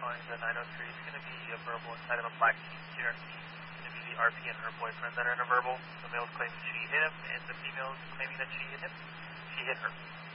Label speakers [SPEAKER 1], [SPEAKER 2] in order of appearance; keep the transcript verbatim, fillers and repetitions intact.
[SPEAKER 1] flying the nine oh three. It's going to be a verbal inside of a black G R C. It's going to be the R P and her boyfriend that are in a verbal. The male's claiming she hit him, and the female's claiming that she hit him. She hit her.